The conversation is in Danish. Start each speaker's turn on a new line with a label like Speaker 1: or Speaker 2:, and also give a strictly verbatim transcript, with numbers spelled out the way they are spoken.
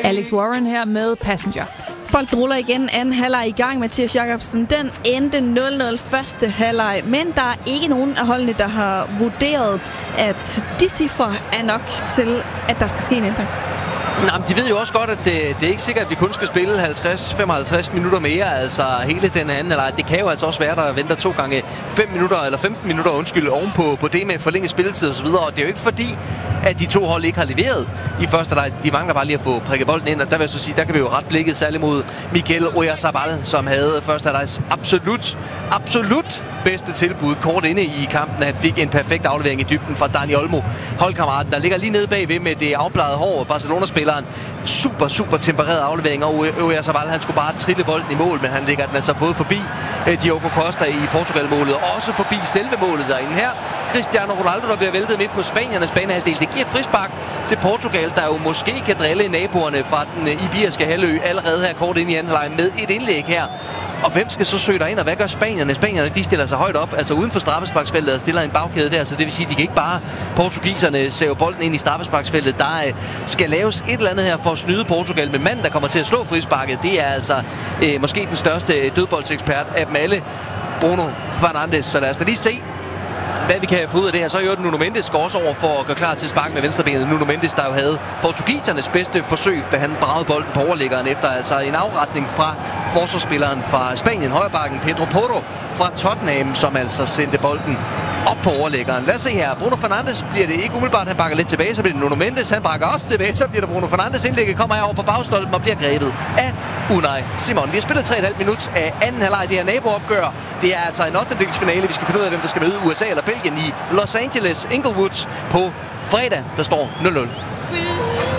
Speaker 1: Alex Warren her med Passenger.
Speaker 2: Bolden ruller igen. Anden halvleg i gang. Mathias Jacobsen. Den endte nul nul første halvleg. Men der er ikke nogen af holdene, der har vurderet, at de cifre er nok til, at der skal ske en ændring.
Speaker 3: Nej, men de ved jo også godt, at det, det er ikke sikkert, at vi kun skal spille halvtreds til femoghalvtreds minutter mere. Altså hele den anden halvleg. Det kan jo altså også være, der venter to gange fem minutter eller femten minutter, undskyld, ovenpå på det med forlænget spilletid og så videre. Og det er jo ikke fordi, at de to hold ikke har leveret i første halvleg. De mangler bare lige at få prikket bolden ind, og der vil jeg så sige, der kan vi jo ret blikket særligt mod Mikel Oyarzabal, som havde første halvlegs absolut, absolut bedste tilbud kort inde i kampen. Han fik en perfekt aflevering i dybden fra Dani Olmo, holdkammeraten, der ligger lige nede bagved med det afbladede hår. Barcelona-spilleren, super, super tempereret aflevering, og Oyarzabal, han skulle bare trille bolden i mål, men han lægger den altså både forbi eh, Diogo Costa i Portugal-målet, og også forbi selve målet derinde her. Cristiano Ronaldo, der bliver væltet midt på spaniernes banehalvdel. Det giver et frispark til Portugal, der jo måske kan drille naboerne fra den iberiske halvø allerede her kort ind i anden halvleg med et indlæg her. Og hvem skal så søge derind, og hvad gør spanierne? Spanierne, de stiller sig højt op, altså uden for straffesparksfeltet, og stiller en bagkæde der, så det vil sige, at de kan ikke bare portugiserne save bolden ind i straffesparksfeltet. Der øh, skal laves et eller andet her for at snyde Portugal, men manden, der kommer til at slå frisparket, det er altså øh, måske den største dødboldsekspert af dem alle, Bruno Fernandes. Så lad os da lige se, hvad vi kan få ud af det her. Så gjorde Nuno Mendes går også over for at gøre klar til spark med venstrebenet. Nuno Mendes, der jo havde portugisernes bedste forsøg, da han bragede bolden på overliggeren efter altså en afretning fra forsvarsspilleren fra Spanien, højrebacken Pedro Porro fra Tottenham, som altså sendte bolden op på overliggeren. Lad os se her. Bruno Fernandes bliver det ikke umiddelbart. Han bakker lidt tilbage, så bliver det Nuno Mendes. Han bakker også tilbage, så bliver det Bruno Fernandes. Indlægget kommer herover på bagstolpen og bliver grebet af Unai Simon. Vi har spillet tre komma fem minut af anden halvleg. Det her naboopgør. Det er altså en ottendedelsfinale. Vi skal finde ud af, hvem der skal møde U S A eller Belgien i Los Angeles Inglewood på fredag. Der står nul nul.